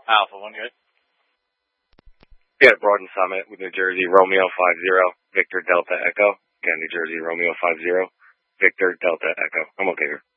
Alpha 1, good. Yeah, Broad and Summit with New Jersey, Romeo 50, Victor Delta Echo. Again, New Jersey, Romeo 50, Victor Delta Echo. I'm okay here.